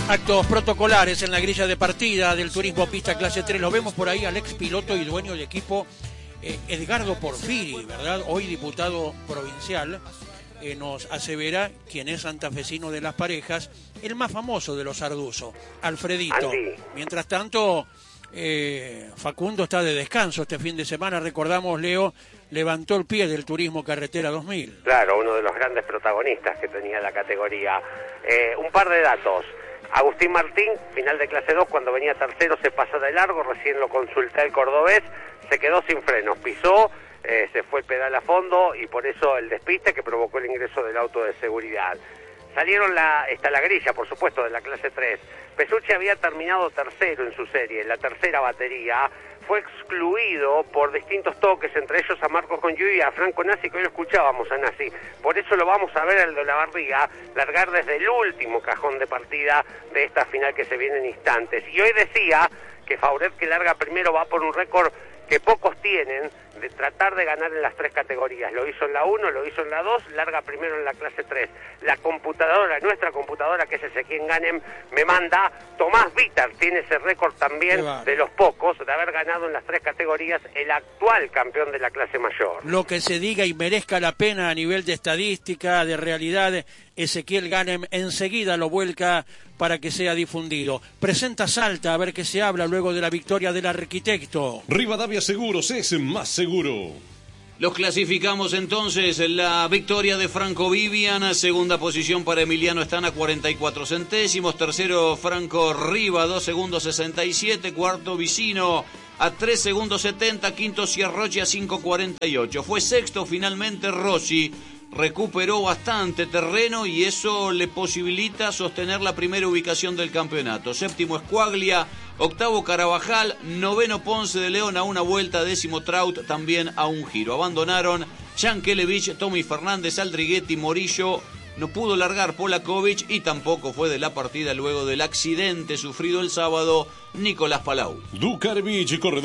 Actos protocolares en la grilla de partida del Turismo Pista Clase 3. Lo vemos por ahí al ex piloto y dueño del equipo, Edgardo Porfiri, ¿verdad? Hoy diputado provincial, nos asevera quien es santafesino de las parejas, el más famoso de los Arduzo, Alfredito. Andy. Mientras tanto, Facundo está de descanso este fin de semana. Recordamos, Leo, levantó el pie del Turismo Carretera 2000. Claro, uno de los grandes protagonistas que tenía la categoría. Un par de datos. Agustín Martín, final de clase 2, cuando venía tercero se pasó de largo, recién lo consulté al cordobés, se quedó sin frenos, pisó, se fue el pedal a fondo y por eso el despiste que provocó el ingreso del auto de seguridad. Está la grilla, por supuesto, de la clase 3. Pesucci había terminado tercero en su serie, en la tercera batería. Fue excluido por distintos toques, entre ellos a Marcos Congiui y a Franco Nassi, que hoy lo escuchábamos a Nassi. Por eso lo vamos a ver al de Olavarría largar desde el último cajón de partida de esta final que se viene en instantes. Y hoy decía que Fauret, que larga primero, va por un récord que pocos tienen, de tratar de ganar en las tres categorías. Lo hizo en la 1, lo hizo en la 2, larga primero en la clase 3. La computadora, nuestra computadora, que es Ezequiel Ganem, me manda, Tomás Vítar tiene ese récord también de los pocos, de haber ganado en las tres categorías, el actual campeón de la clase mayor. Lo que se diga y merezca la pena a nivel de estadística, de realidad, Ezequiel Ganem enseguida lo vuelca para que sea difundido. Presenta Salta, a ver qué se habla luego de la victoria del arquitecto. Rivadavia Seguros es más seguro. Los clasificamos entonces. La victoria de Franco Vivian, segunda posición para Emiliano Estana, 44 centésimos, tercero Franco Riva, 2 segundos 67, cuarto Vicino a 3 segundos 70, quinto Ciarrochi a 5.48. Fue sexto finalmente Rossi. Recuperó bastante terreno y eso le posibilita sostener la primera ubicación del campeonato. Séptimo Escuaglia, octavo Carabajal, noveno Ponce de León a una vuelta, décimo Traut también a un giro. Abandonaron Yankelevich, Tommy Fernández, Aldriguetti, Morillo. No pudo largar Polakovic y tampoco fue de la partida luego del accidente sufrido el sábado Nicolás Palau. Ducarbich, corredor